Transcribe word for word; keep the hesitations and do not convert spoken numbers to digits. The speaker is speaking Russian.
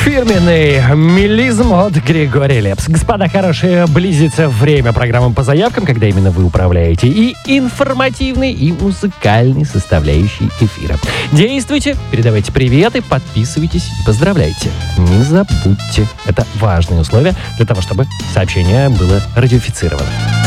Фирменный мелизм от Григория Лепс. Господа хорошие, близится время программы по заявкам, когда именно вы управляете и информативной, и музыкальной составляющей эфира. Действуйте, передавайте приветы, подписывайтесь и поздравляйте. Не забудьте. Это важные условия для того, чтобы сообщение было радиофицировано.